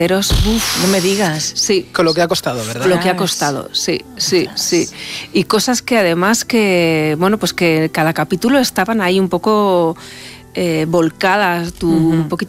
No me digas. Sí. Con lo que ha costado, ¿verdad? Lo que ha costado, sí. Y cosas que además bueno, pues que cada capítulo estaban ahí un poco volcadas, un poquito